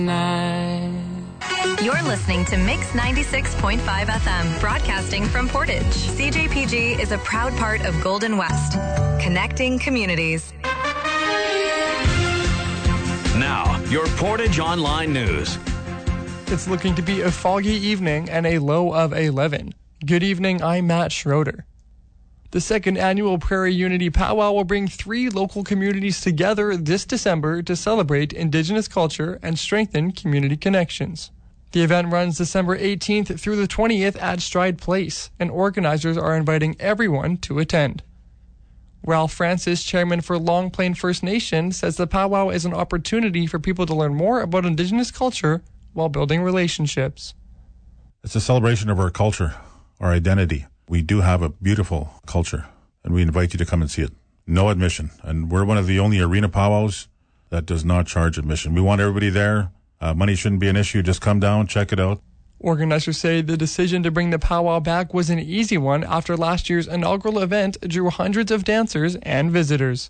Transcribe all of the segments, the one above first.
You're listening to Mix 96.5 FM, broadcasting from Portage. CJPG is a proud part of Golden West, connecting communities. Now, your Portage Online News. It's looking to be a foggy evening and a low of 11. Good evening, I'm Matt Schroeder. The second annual Prairie Unity Powwow will bring 3 local communities together this December to celebrate Indigenous culture and strengthen community connections. The event runs December 18th through the 20th at Stride Place, and organizers are inviting everyone to attend. Ralph Francis, chairman for Long Plain First Nation, says the powwow is an opportunity for people to learn more about Indigenous culture while building relationships. It's a celebration of our culture, our identity. We do have a beautiful culture, and we invite you to come and see it. No admission, and we're one of the only arena powwows that does not charge admission. We want everybody there. Money shouldn't be an issue. Just come down, check it out. Organizers say the decision to bring the powwow back was an easy one after last year's inaugural event drew hundreds of dancers and visitors.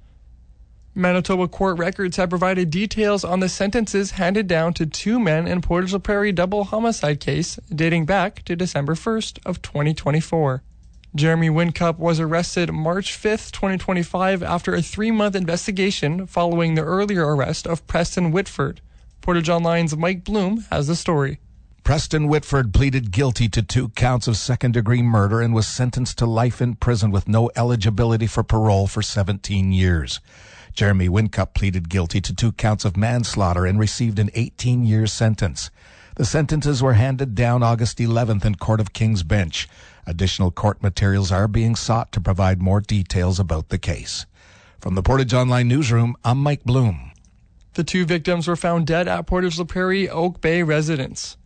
Manitoba court records have provided details on the sentences handed down to 2 men in Portage la Prairie double homicide case dating back to December 1st of 2024. Jeremy Wincup was arrested March 5th, 2025 after a 3-month investigation following the earlier arrest of Preston Whitford. Portage Online's Mike Bloom has the story. Preston Whitford pleaded guilty to 2 counts of second-degree murder and was sentenced to life in prison with no eligibility for parole for 17 years. Jeremy Wincup pleaded guilty to 2 counts of manslaughter and received an 18-year sentence. The sentences were handed down August 11th in Court of King's Bench. Additional court materials are being sought to provide more details about the case. From the Portage Online Newsroom, I'm Mike Bloom. The 2 victims were found dead at Portage la Prairie Oak Bay residence.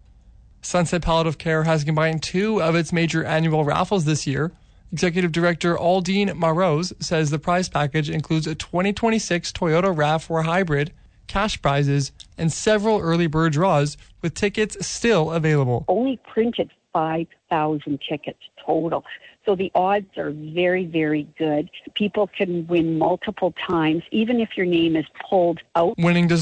Sunset Palliative Care has combined 2 of its major annual raffles this year. Executive Director Aldine Marose says the prize package includes a 2026 Toyota RAV4 Hybrid, cash prizes, and several early bird draws with tickets still available. Only printed 5,000 tickets total. So the odds are very, very good. People can win multiple times, even if your name is pulled out. Winning does